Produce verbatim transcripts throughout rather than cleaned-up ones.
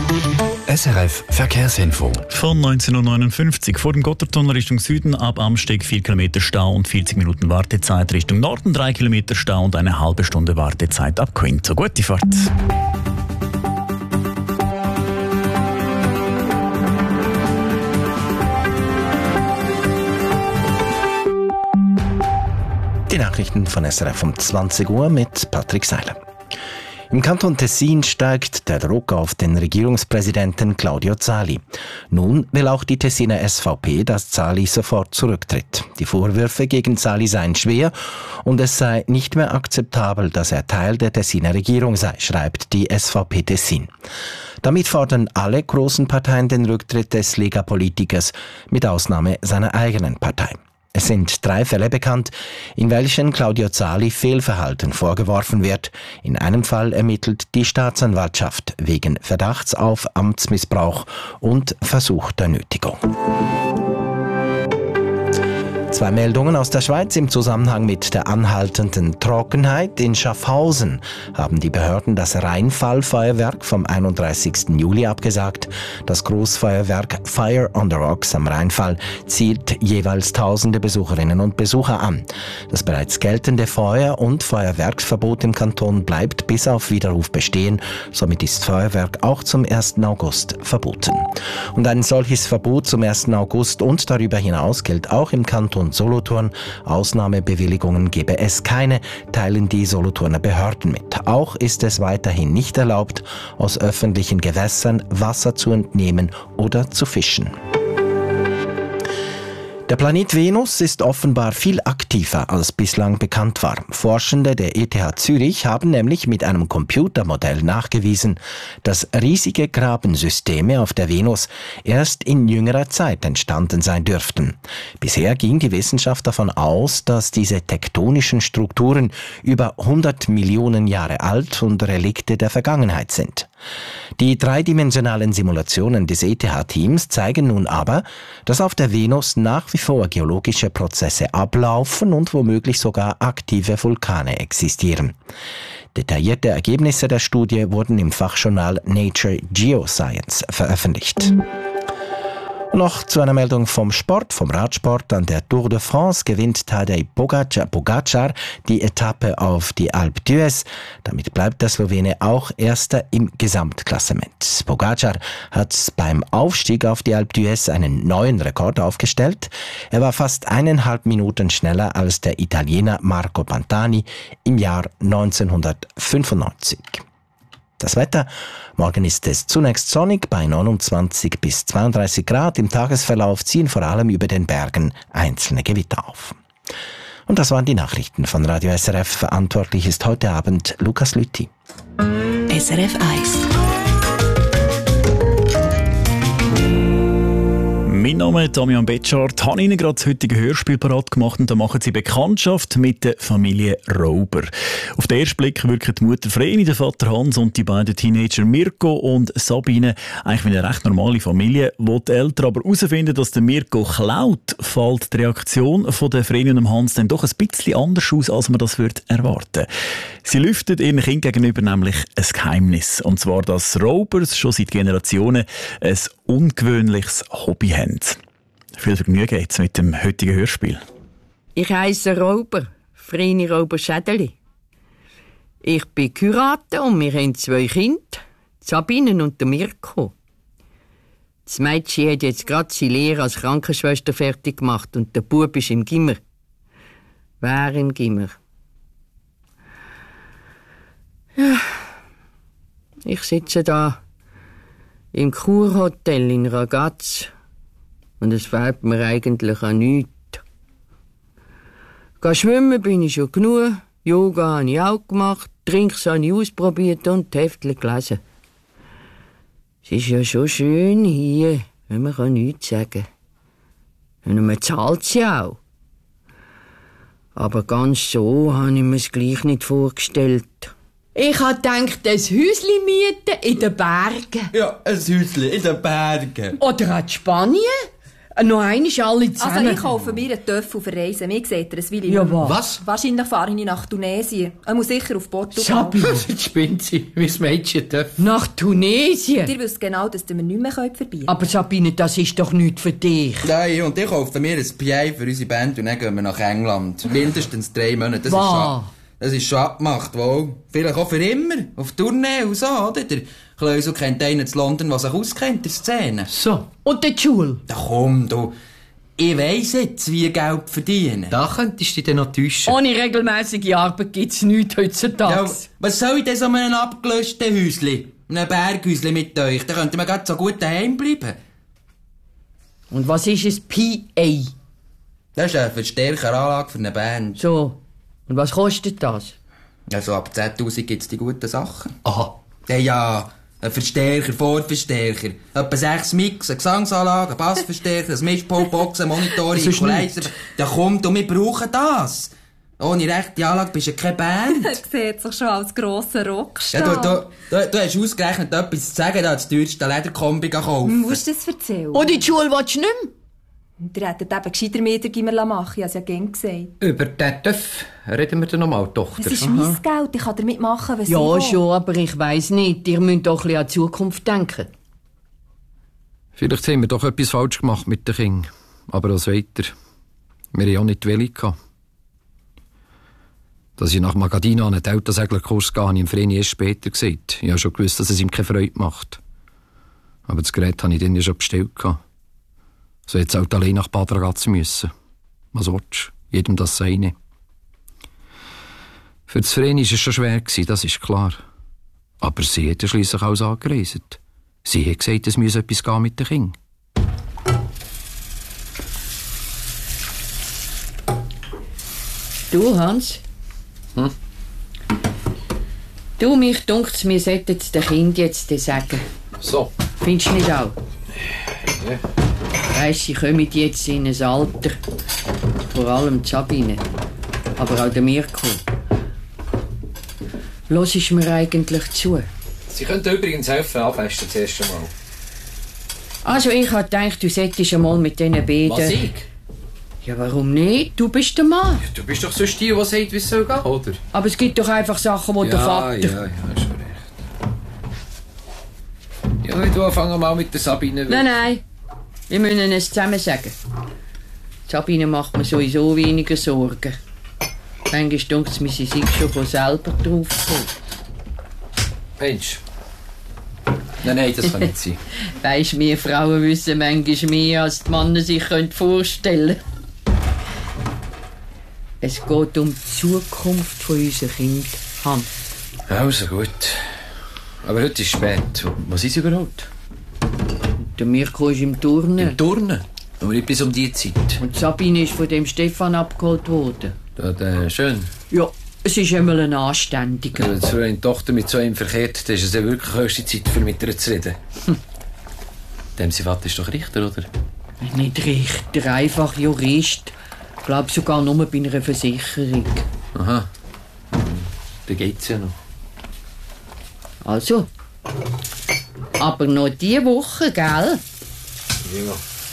S R F Verkehrsinfo. Von neunzehn Uhr neunundfünfzig vor dem Gotthardtunnel Richtung Süden ab Amsteg vier Kilometer Stau und vierzig Minuten Wartezeit Richtung Norden, drei Kilometer Stau und eine halbe Stunde Wartezeit ab Quinto. Gute Fahrt. Die Nachrichten von S R F um zwanzig Uhr mit Patrick Seiler. Im Kanton Tessin steigt der Druck auf den Regierungspräsidenten Claudio Zali. Nun will auch die Tessiner S V P, dass Zali sofort zurücktritt. Die Vorwürfe gegen Zali seien schwer und es sei nicht mehr akzeptabel, dass er Teil der Tessiner Regierung sei, schreibt die S V P Tessin. Damit fordern alle großen Parteien den Rücktritt des Lega-Politikers, mit Ausnahme seiner eigenen Partei. Es sind drei Fälle bekannt, in welchen Claudio Zali Fehlverhalten vorgeworfen wird. In einem Fall ermittelt die Staatsanwaltschaft wegen Verdachts auf Amtsmissbrauch und versuchter Nötigung. Zwei Meldungen aus der Schweiz im Zusammenhang mit der anhaltenden Trockenheit. In Schaffhausen haben die Behörden das Rheinfallfeuerwerk vom einunddreißigsten Juli abgesagt. Das Großfeuerwerk Fire on the Rocks am Rheinfall zielt jeweils tausende Besucherinnen und Besucher an. Das bereits geltende Feuer- und Feuerwerksverbot im Kanton bleibt bis auf Widerruf bestehen. Somit ist Feuerwerk auch zum ersten August verboten. Und ein solches Verbot zum ersten August und darüber hinaus gilt auch im Kanton Solothurn. Ausnahmebewilligungen gebe es keine, teilen die Solothurner Behörden mit. Auch ist es weiterhin nicht erlaubt, aus öffentlichen Gewässern Wasser zu entnehmen oder zu fischen. Der Planet Venus ist offenbar viel aktiver, als bislang bekannt war. Forschende der E T H Zürich haben nämlich mit einem Computermodell nachgewiesen, dass riesige Grabensysteme auf der Venus erst in jüngerer Zeit entstanden sein dürften. Bisher ging die Wissenschaft davon aus, dass diese tektonischen Strukturen über hundert Millionen Jahre alt und Relikte der Vergangenheit sind. Die dreidimensionalen Simulationen des E T H-Teams zeigen nun aber, dass auf der Venus nach wie vor geologische Prozesse ablaufen und womöglich sogar aktive Vulkane existieren. Detaillierte Ergebnisse der Studie wurden im Fachjournal Nature Geoscience veröffentlicht. Noch zu einer Meldung vom Sport, vom Radsport. An der Tour de France gewinnt Tadej Pogacar, Pogacar die Etappe auf die Alpe d'Huez. Damit bleibt der Slowene auch Erster im Gesamtklassement. Pogacar hat beim Aufstieg auf die Alpe d'Huez einen neuen Rekord aufgestellt. Er war fast eineinhalb Minuten schneller als der Italiener Marco Pantani im Jahr neunzehnhundertfünfundneunzig. Das Wetter. Morgen ist es zunächst sonnig bei neunundzwanzig bis zweiunddreißig Grad. Im Tagesverlauf ziehen vor allem über den Bergen einzelne Gewitter auf. Und das waren die Nachrichten von Radio S R F. Verantwortlich ist heute Abend Lukas Lüthi. S R F eins. Mein Name ist Damian Betschart. Ich habe Ihnen gerade das heutige Hörspiel parat gemacht und da machen Sie Bekanntschaft mit der Familie Rober. Auf den ersten Blick wirken die Mutter Vreni, der Vater Hans und die beiden Teenager Mirko und Sabine eigentlich wie eine recht normale Familie. Wo die Eltern aber herausfinden, dass der Mirko klaut, fällt die Reaktion von der Vreni und dem Hans dann doch ein bisschen anders aus, als man das würde erwarten. Sie lüften ihren Kind gegenüber nämlich ein Geheimnis. Und zwar, dass Robers schon seit Generationen ein ungewöhnliches Hobby haben. Viel Vergnügen jetzt mit dem heutigen Hörspiel. Ich heisse Rober, Vreni Rober Schädeli. Ich bin Kurator und wir haben zwei Kinder, Sabine und der Mirko. Das Mädchen hat jetzt gerade seine Lehre als Krankenschwester fertig gemacht und der Bub ist im Gimmer. Wer im Gimmer? Ja, ich sitze da im Kurhotel in Ragaz und es fehlt mir eigentlich an nichts. Gehen schwimmen bin ich schon genug, Yoga habe ich auch gemacht, Drinks habe ich ausprobiert und die Heftchen gelesen. Es ist ja schon schön hier, wenn man nichts sagen kann. Und man zahlt sie auch. Aber ganz so habe ich mir es gleich nicht vorgestellt. Ich habe gedacht, ein Häuschen mieten in den Bergen. Ja, ein Häuschen in den Bergen. Oder in Spanien. Noch einmal alle zusammen. Also ich kaufe mir einen Töffel für Reisen. Mir seht ihr, es will ich Ja, nicht mehr. was? Wahrscheinlich fahre ich nach Tunesien. Er muss sicher auf Portugal. Sabine. Jetzt spinnt sie, wie das Mädchen darf. Nach Tunesien? Ihr wisst genau, dass ihr mir nicht mehr verbieten könnt. Aber Sabine, das ist doch nichts für dich. Nein, und ich kaufe mir ein P I für unsere Band und dann gehen wir nach England. Mindestens drei Monate. Das ist schon, das ist schon abgemacht, wohl. Vielleicht auch für immer. Auf Tournee und so, oder? Der Kleusel kennt einen in London, der sich auskennt in der Szene. So. Und die Schule? Da komm, du. Ich weiss jetzt, wie Geld verdienen. Da könntest du dich dann noch täuschen. Ohne regelmäßige Arbeit gibt's nichts heutzutage. Ja, was soll ich denn so mit einem abgelöschten Häusli? Einem Berghäusli mit euch? Da könnte man grad so gut daheim bleiben. Und was ist ein P A? Das ist eine Verstärkeranlage für eine Band. So. Und was kostet das? Also ab zehntausend gibt's die guten Sachen. Aha. Ja, ja. Ein Verstärker, Vorverstärker. Etwa sechs Mix, eine Gesangsanlage, ein Bassverstärker, ein Mischpult, Boxen, Monitore, Equalizer. Ja komm, du, wir brauchen das. Ohne rechte Anlage bist du keine Band. Er sieht sich schon als grosser Rockstar. Ja, du, du, du, du hast ausgerechnet etwas zu sagen, da das teuerste Lederkombi kaufen. Musst du das erzählen? Und in die Schule willst du nicht mehr? Ihr hättet eben gescheiter Metergimmer machen, ich habe es ja gern gesagt. Über den Töff reden wir dann nochmal, Tochter. Es ist mein Geld, ich kann damit machen, was ich Ja, will. schon, aber ich weiss nicht. Ihr müsst doch ein bisschen an die Zukunft denken. Vielleicht haben wir doch etwas falsch gemacht mit den Kindern. Aber als weiter. Wir haben auch nicht die Welle gehabt. Dass ich nach Magadina einen Delta-Seglerkurs gehe, habe ich im Vreni erst später gesagt. Ich habe schon gewusst, dass es ihm keine Freude macht. Aber das Gerät habe ich dann ja schon bestellt gehabt. So jetzt halt allein nach Bad Ragaz müssen. Was willst du? Jedem das seine. Für das Vreni war es schon schwer, das ist klar. Aber sie hat ja schliesslich alles angereist. Sie hat gesagt, es müsse etwas gehen mit den Kindern. Du, Hans? Hm? Du, mich dunkt's, wir sollten es den Kindern jetzt sagen. So. Findest du nicht auch? Ja. Weisst, sie kommen jetzt in ein Alter. Vor allem die Sabine. Aber auch der Mirko. Hörst du mir eigentlich zu? Sie könnten übrigens helfen, anfesten das erste Mal. Also, ich hab gedacht, du solltest einmal mit diesen beiden... Was, ich? Ja, warum nicht? Du bist der Mann. Du bist doch sonst die, die sagt, wie es soll gehen, oder? Aber es gibt doch einfach Sachen, die ja, der Vater... Ja, ja, hast schon recht. Ja, du anfangen mal mit der Sabine. Nein, nein. Wir müssen es zusammen sagen. Sabine macht mir sowieso weniger Sorgen. Manchmal denkt es mir, sie sei schon von selber drauf gekommen. Mensch. Nein, nein, das kann nicht sein. Weisst, wir Frauen wissen manchmal mehr, als die Männer sich vorstellen können. Es geht um die Zukunft von unseren Kindern, Hans. Also gut. Aber heute ist spät. Was ist überhaupt? Der Mirko ist im Turnen. Im Turnen? Aber nicht bis um die Zeit. Und Sabine ist von dem Stefan abgeholt worden. Ja, äh, schön. Ja, es ist einmal ein Anständiger. Wenn so eine Tochter mit so einem verkehrt, dann ist es ja wirklich höchste Zeit, für mit ihr zu reden. Hm. Dem sein Vater ist doch Richter, oder? Nicht Richter, einfach Jurist. Ich glaube sogar nur bei einer Versicherung. Aha. Da geht's ja noch. Also. Aber noch diese Woche, gell? Ja.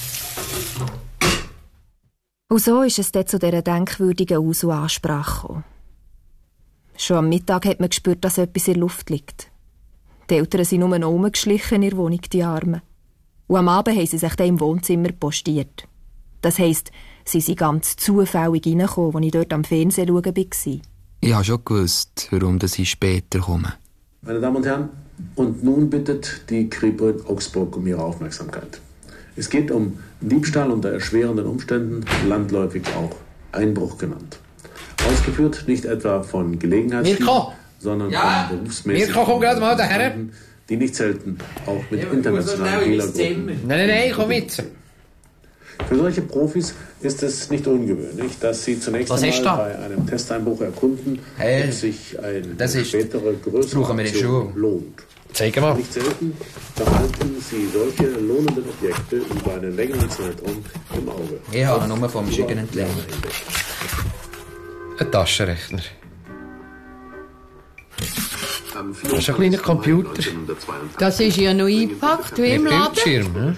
Und so ist es dann zu dieser denkwürdigen Aus- und Ansprache gekommen. Schon am Mittag hat man gespürt, dass etwas in der Luft liegt. Die Eltern sind nur noch rumgeschlichen in ihrer Wohnung, die Armen. Und am Abend haben sie sich dann im Wohnzimmer postiert. Das heisst, sie sind ganz zufällig reingekommen, als ich dort am Fernsehen schauen war. Ich habe schon gewusst, warum ich später komme. Meine Damen und Herren, und nun bittet die Kripo Augsburg um Ihre Aufmerksamkeit. Es geht um Diebstahl unter erschwerenden Umständen, landläufig auch Einbruch genannt. Ausgeführt nicht etwa von Gelegenheitsdieben, sondern ja. von berufsmäßigen Mirko, komm gerade mal daher. die nicht selten auch mit ja, internationalen Dealergruppen... Nein, nein, nein, komm mit. Für solche Profis ist es nicht ungewöhnlich, dass sie zunächst Was einmal bei einem Testeinbruch erkunden, hey, ob sich eine das ist, spätere größere Aktion lohnt. Zeig mal. Nicht selten behalten sie solche lohnenden Objekte über einen längeren Zeitraum im Auge. Ich habe nur vom Schicken entlernt. Ein Taschenrechner. Das ist ein kleiner Computer. Das ist ja noch eingepackt, wie im Laden. Bildschirm, ne?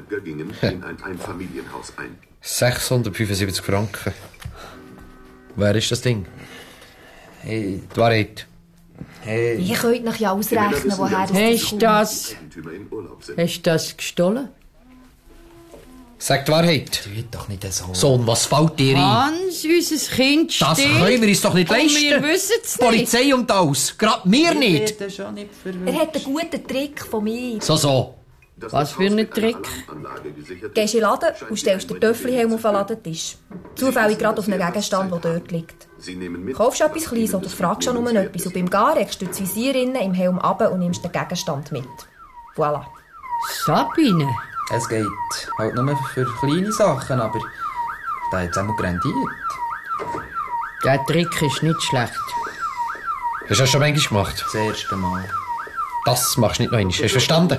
sechshundertfünfundsiebzig Franken. Wer ist das Ding? Hey, die Wahrheit. Hey. Ihr könnt noch ja ausrechnen, woher das Hast kommt. das... Hast du das gestohlen? Sag die Wahrheit. Du wird doch nicht so. Sohn, was fällt dir ein? Hans, unser Kind steht. Das können wir uns doch nicht und leisten. wir wissen es nicht. Polizei und alles. Gerade wir nicht. Er hat einen guten Trick von mir. So, so. Was für ein Trick? Gehst in den Laden und stellst den Töfflihelm auf den Ladentisch. Zufällig gerade auf einen Gegenstand, der dort liegt. Kaufst du etwas Kleines oder fragst schon um etwas und beim Gehen legst du die Visier im Helm ab und nimmst den Gegenstand mit. Voilà. Sabine? Es geht halt nur für kleine Sachen, aber da hat es auch mal grandiert. Der Trick ist nicht schlecht. Hast du das schon manchmal gemacht? Das erste Mal. Das machst du nicht noch einmal. Hast du verstanden?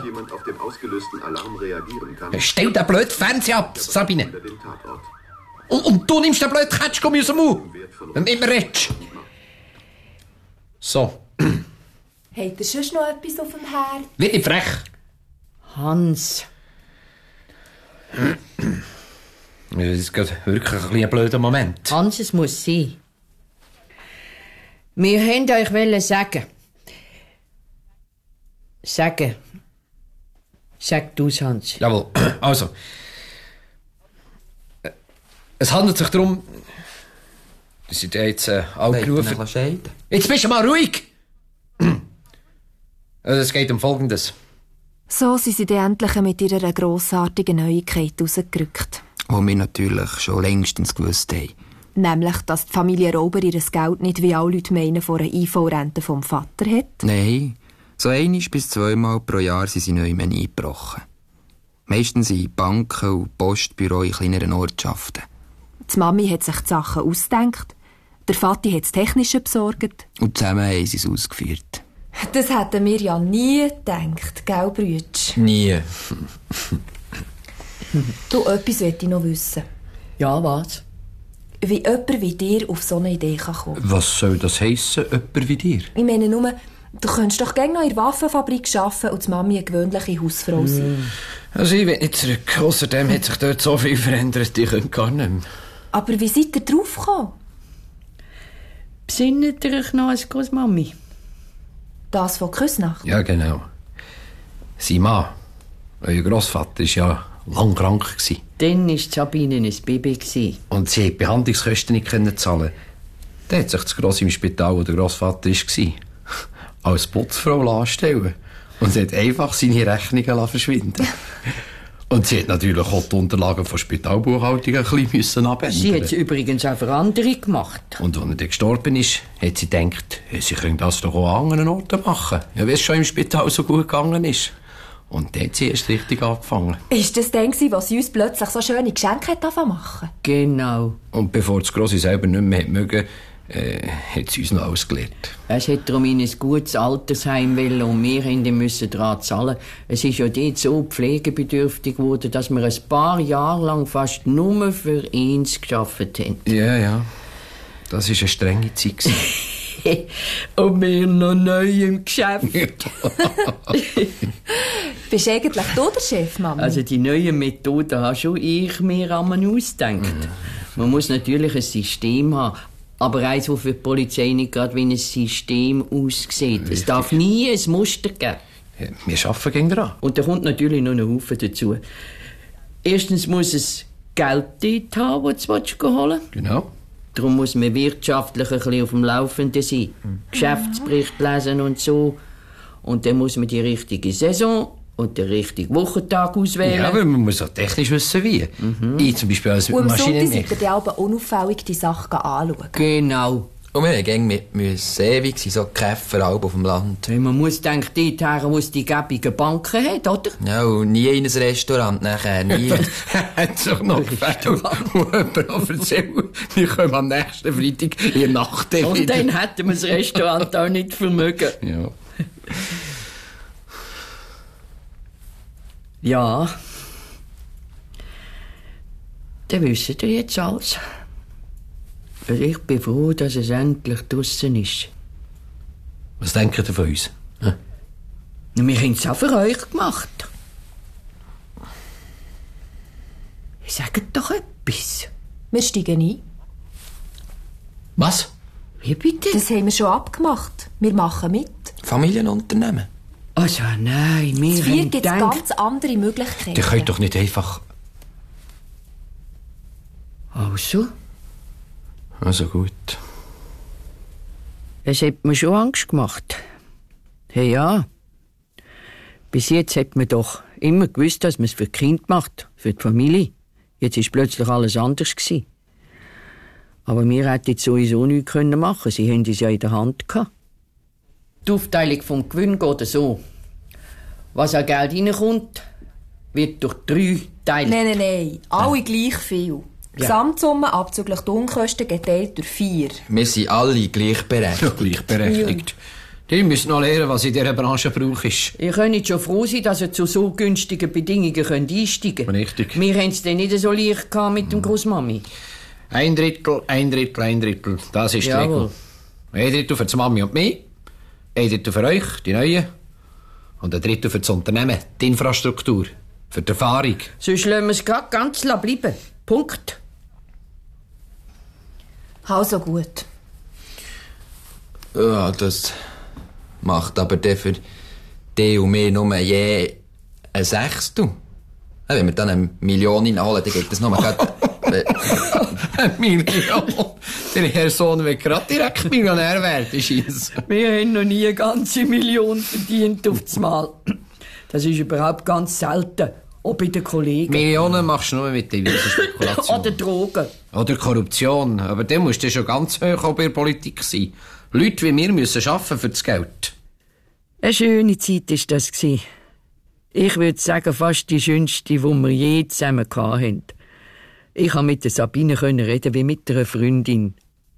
Stell den blöden Fernseher ab, Sabine. Und, und du nimmst den blöden Ketschgummi aus dem Mund. Wenn du immer redest. So. Habt ihr sonst noch etwas auf dem Herd? Wird nicht frech. Hans. Das ist gerade wirklich ein, ein blöder Moment. Hans, es muss sein. Wir wollten euch sagen. Sagen. Sag du's, Hans. Jawohl. Also. Es handelt sich darum... Die sind jetzt äh, angerufen. Jetzt bist du mal ruhig! Also, es geht um Folgendes. So sind sie dann endlich mit ihrer grossartigen Neuigkeit rausgerückt. Die wir natürlich schon längstens gewusst haben. Nämlich, dass die Familie Rauber ihr Geld nicht, wie alle Leute meinen, von einer I V-Rente vom Vater hat. Nein, so einisch bis zweimal pro Jahr sind sie neu eingebrochen. Meistens in Banken und Postbüro in kleineren Ortschaften. Die Mami hat sich die Sachen ausgedacht, der Vati hat das Technische besorgt. Und zusammen haben sie es ausgeführt. Das hätten wir ja nie gedacht, gell, Brütsch? Nie. Du, etwas möchte ich noch wissen. Ja, was? Wie jemand wie dir auf so eine Idee kann kommen. Was soll das heissen, jemand wie dir? Ich meine nur, du könntest doch gerne noch in der Waffenfabrik arbeiten und die Mami eine gewöhnliche Hausfrau sein. Also ich will nicht zurück. Außerdem hat sich dort so viel verändert, ich könnte gar nicht mehr. Aber wie seid ihr drauf gekommen? Besinnet ihr euch noch als Großmami? Das von Küsnacht? Ja, genau. Sein Mann, euer Grossvater, war ja lang krank. Dann war Sabine ein Baby. Und sie konnte Behandlungskosten nicht zahlen. Dann hat sich das Gross im Spital, wo der Grossvater war, als Putzfrau anstellen. Und sie hat einfach seine Rechnungen verschwinden. Und sie hat natürlich auch die Unterlagen von Spitalbuchhaltung ein bisschen abändern. Sie hat es übrigens auch für andere gemacht. Und als er dann gestorben ist, hat sie gedacht, sie können das doch auch an anderen Orten machen. Ja, wie es schon im Spital so gut gegangen ist. Und dann hat sie erst richtig angefangen. Ist das dann, was sie uns plötzlich so schöne Geschenke hat machen? Genau. Und bevor das Grossi selber nicht mehr mögen, äh, hat sie uns noch alles gelernt. Es hätte darum in ein gutes Altersheim wollen und wir mussten daran zahlen. Es ist ja dort so pflegebedürftig geworden, dass wir ein paar Jahre lang fast nur für ihn gearbeitet haben. Ja, ja. Das war eine strenge Zeit. Und wir noch neu im Geschäft. Bist du eigentlich du der Chef, Mama? Also die neuen Methoden habe schon ich mir einmal ausgedacht. Mm. Man muss natürlich ein System haben, aber eins, das für die Polizei nicht gerade wie ein System aussieht. Richtig. Es darf nie ein Muster geben. Ja, wir arbeiten gegen dran. Und da kommt natürlich noch ein Haufen dazu. Erstens muss es Geld dort haben, das du holen willst. Genau. Darum muss man wirtschaftlich ein bisschen auf dem Laufenden sein. Mhm. Geschäftsbericht lesen und so. Und dann muss man die richtige Saison und den richtigen Wochentag auswählen. Ja, aber man muss auch technisch wissen, wie. Mhm. Ich zum Beispiel als Maschinenmech. Und am Sonntag seid ihr auch unauffällig die Sachen anschauen. Genau. Und wir haben mit müssen ewig sein, so Käfer auf dem Land. Wenn man muss denken, dort her, wo es die gäbigen Banken hat, oder? Ja, und nie in ein Restaurant nachher, nie. Hat sich noch gefällt und jemand noch erzählt, wir kommen am nächsten Freitag in der Nacht wieder. Und dann hätten wir das Restaurant auch nicht vermögen. Ja. Ja. Dann wisst ihr jetzt alles. Ich bin froh, dass es endlich draussen ist. Was denkt ihr von uns? Hm? Wir haben es auch für euch gemacht. Sagt doch etwas. Wir steigen ein. Was? Wie bitte? Das haben wir schon abgemacht. Wir machen mit. Familienunternehmen? Also nein, wir Zu haben vier gibt es gedacht... ganz andere Möglichkeiten. Ihr könnt doch nicht einfach... Also? Also gut. Es hat mir schon Angst gemacht. Hey, ja. Bis jetzt hat man doch immer gewusst, dass man es für die Kinder macht, für die Familie. Jetzt ist plötzlich alles anders gewesen. Aber wir hätten jetzt sowieso nichts können machen. Sie haben es ja in der Hand gehabt. Die Aufteilung vom Gewinn geht so. Was an Geld reinkommt, wird durch drei teilt. Nein, nein, nein. Alle gleich viel. Die Ja. Gesamtsumme abzüglich die Unkosten geteilt durch vier. Wir sind alle gleichberechtigt. Ja, gleichberechtigt. Die müssen noch lernen, was in dieser Branche Brauch ist. Ihr könnt schon froh sein, dass ihr zu so günstigen Bedingungen könnt einsteigen könnt. Richtig. Wir haben es dann nicht so leicht gehabt mit dem Großmami. Ein Drittel, ein Drittel, ein Drittel. Das ist die Jawohl. Regel. Ein Drittel für die Mami und mich, ein Drittel für euch, die Neuen, und ein Drittel für das Unternehmen, die Infrastruktur, für die Erfahrung. Sonst lassen wir es gerade ganz bleiben. Punkt. Also gut. Ja, das macht aber der für die und mir nur je ein Sechstel. Ja, wenn wir dann eine Million reinholen, dann geht das nur gerade... Eine Million? Der Herr Sohn wird gerade direkt Millionär werden, scheint's. Wir haben noch nie eine ganze Million verdient auf das Mal. Das ist überhaupt ganz selten. Auch bei den Kollegen. Millionen machst du nur mit Devisenspekulation. Oder Drogen. Oder Korruption. Aber dann musst du schon ganz hoch auch bei der Politik sein. Leute wie wir müssen arbeiten für das Geld. Eine schöne Zeit war das. Ich würde sagen, fast die schönste, die wir je zusammen hatten. Ich konnte mit der Sabine reden wie mit einer Freundin.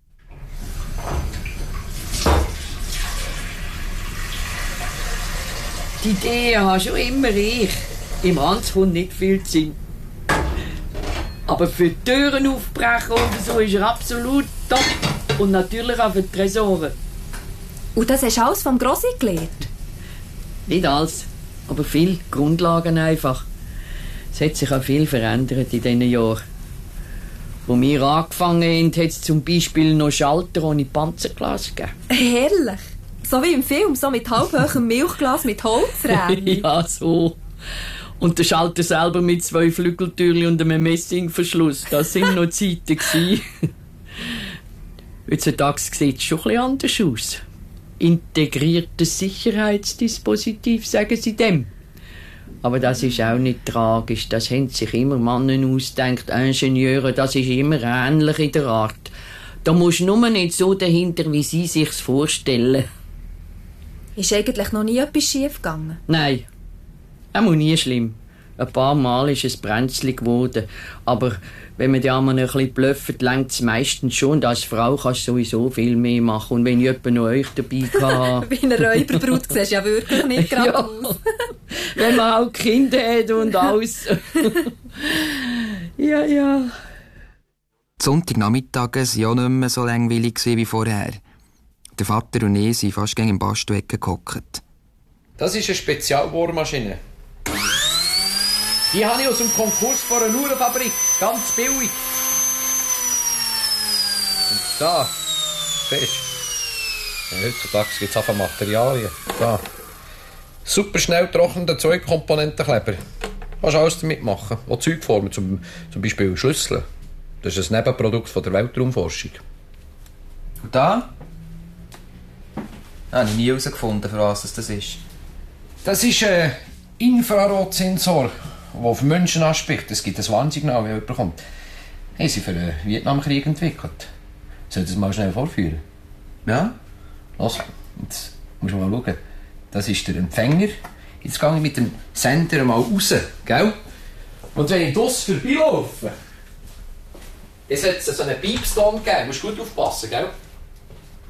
Die Idee habe schon immer ich. Im Hans kommt nicht viel Sinn. Aber für die Türen aufbrechen oder so ist er absolut top. Und natürlich auch für die Tresoren. Und das hast du alles vom Grossi gelernt? Nicht alles, aber viel Grundlagen einfach. Es hat sich auch viel verändert in diesen Jahren. Wo wir angefangen haben, hat es zum Beispiel noch Schalter ohne Panzerglas gegeben. Herrlich. So wie im Film, so mit halbhohem Milchglas mit Holzrädchen. Ja, so. Und der Schalter selber mit zwei Flügeltürchen und einem Messingverschluss. Das sind noch Zeiten gewesen. Heutzutage sieht es schon ein bisschen anders aus. Integriertes Sicherheitsdispositiv, sagen sie dem. Aber das ist auch nicht tragisch. Das haben sich immer Männer ausgedacht, Ingenieure, das ist immer ähnlich in der Art. Da musst du nur nicht so dahinter, wie sie sich's vorstellen. Ist eigentlich noch nie etwas schief gegangen? Nein, auch nie schlimm. Ein paar Mal ist es brenzlig geworden. Aber wenn man die einmal ein bisschen blufft, längt es meistens schon. Und als Frau kannst du sowieso viel mehr machen. Und wenn ich jemanden noch euch dabei habe... Wie eine Räuberbrut siehst du ja wirklich nicht gerade ja. aus. Wenn man auch Kinder hat und alles. ja, ja. Die Sonntagnachmittage waren auch nicht mehr so langweilig wie vorher. Der Vater und ich sind fast gegen im Bastu weggehockt. Das ist eine Spezialbohrmaschine. Die habe ich aus dem Konkurs von einer Uhrenfabrik. Ganz billig. Und da, siehst du? Ja, heutzutage gibt es einfach Materialien. Da. Super schnell trocknender Zwei-Komponenten-Kleber. Kannst du alles damit machen. Auch Zeugformen, zum, zum Beispiel Schlüssel. Das ist ein Nebenprodukt von der Weltraumforschung. Und da? Ah, habe ich nie herausgefunden, für was das ist. Das ist ein Infrarotsensor, der auf Menschen anspricht. Es gibt ein Warnsignal, wenn jemand kommt. Haben sie für den Vietnamkrieg entwickelt. Soll ich das mal schnell vorführen? Ja? Los, jetzt musst du mal schauen. Das ist der Empfänger. Jetzt gehe ich mit dem Sender mal raus, gell? Und wenn ich draussen vorbeilaufe, jetzt hat es so einen Piepston gegeben. Du musst gut aufpassen, gell?